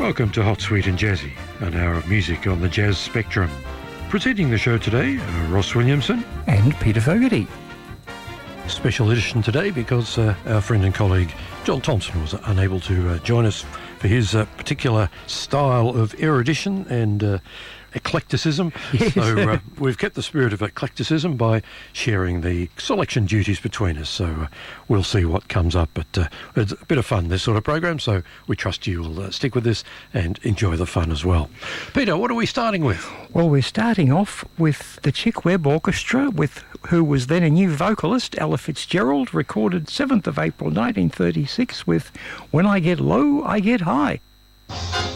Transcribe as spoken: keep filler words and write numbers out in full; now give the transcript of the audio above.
Welcome to Hot, Sweet and Jazzy, an hour of music on the jazz spectrum. Presenting the show today, uh, Ross Williamson and Peter Fogarty. Special edition today because uh, our friend and colleague John Thompson was unable to uh, join us for his uh, particular style of erudition and uh, eclecticism. Yes. So uh, we've kept the spirit of eclecticism by sharing the selection duties between us. So uh, we'll see what comes up. But uh, it's a bit of fun, this sort of program, so we trust you will uh, stick with this and enjoy the fun as well. Peter, what are we starting with? Well, we're starting off with the Chick Webb Orchestra, with who was then a new vocalist, Ella Fitzgerald, recorded seventh of April nineteen thirty-six with When I Get Low, I Get High.